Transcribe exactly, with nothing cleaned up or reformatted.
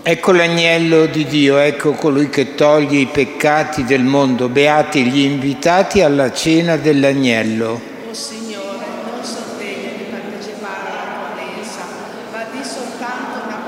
Ecco l'agnello di Dio, ecco colui che toglie i peccati del mondo. Beati gli invitati alla cena dell'agnello. O Signore, non sono degno di partecipare alla tua mensa, ma di soltanto una